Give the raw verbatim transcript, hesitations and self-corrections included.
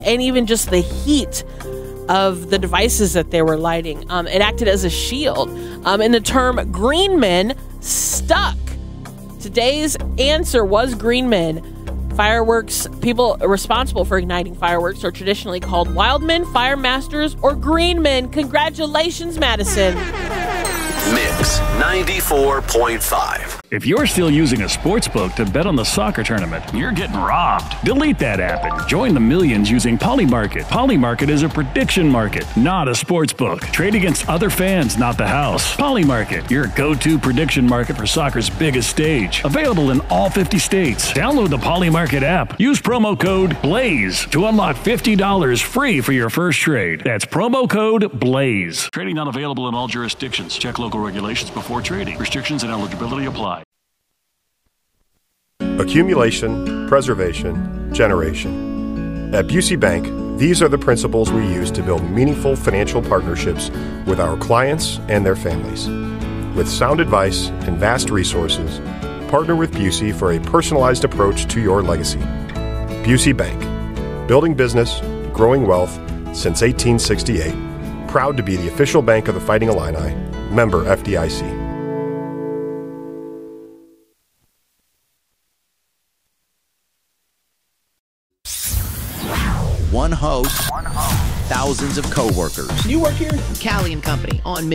and even just the heat of the devices that they were lighting. Um, it acted as a shield. Um, and the term green men stuck. Today's answer was green men. Fireworks, people responsible for igniting fireworks are traditionally called wildmen, fire masters, or green men. Congratulations, Madison. Mix ninety-four point five. If you're still using a sports book to bet on the soccer tournament, you're getting robbed. Delete that app and join the millions using Polymarket. Polymarket is a prediction market, not a sports book. Trade against other fans, not the house. Polymarket, your go-to prediction market for soccer's biggest stage. Available in all fifty states. Download the Polymarket app. Use promo code BLAZE to unlock fifty dollars free for your first trade. That's promo code BLAZE. Trading not available in all jurisdictions. Check local regulations before trading. Restrictions and eligibility apply. Accumulation, preservation, generation. At Busey Bank, these are the principles we use to build meaningful financial partnerships with our clients and their families. With sound advice and vast resources, partner with Busey for a personalized approach to your legacy. Busey Bank, building business, growing wealth since eighteen sixty-eight. Proud to be the official bank of the Fighting Illini. Member F D I C. One host, One host, thousands of coworkers. You work here? Callie and Company on